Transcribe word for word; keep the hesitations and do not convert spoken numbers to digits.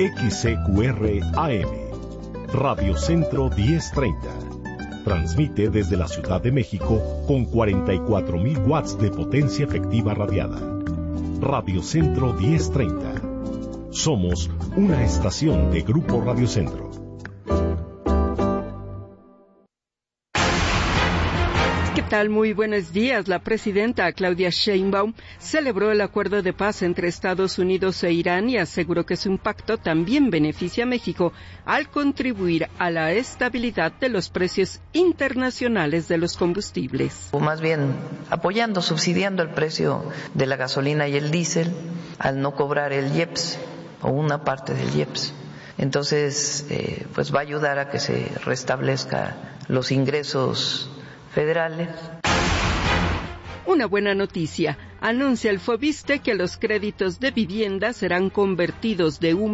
X C Q R A M, Radio Centro diez treinta. Transmite desde la Ciudad de México con cuarenta y cuatro mil watts de potencia efectiva radiada. Radio Centro diez treinta. Somos una estación de Grupo Radio Centro. ¿Qué tal? Muy buenos días. La presidenta Claudia Sheinbaum celebró el acuerdo de paz entre Estados Unidos e Irán y aseguró que su impacto también beneficia a México al contribuir a la estabilidad de los precios internacionales de los combustibles. O más bien apoyando, subsidiando el precio de la gasolina y el diésel al no cobrar el I E P S o una parte del I E P S. Entonces, eh, pues va a ayudar a que se restablezca los ingresos federales. Una buena noticia. Anuncia el FOBISTE que los créditos de vivienda serán convertidos de un